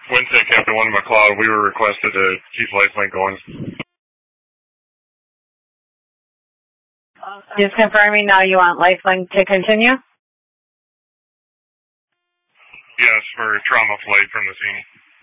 Wednesday, Captain 1 McLeod, we were requested to keep Lifelink going. Just confirming now you want Lifelink to continue? Yes, for trauma flight from the scene.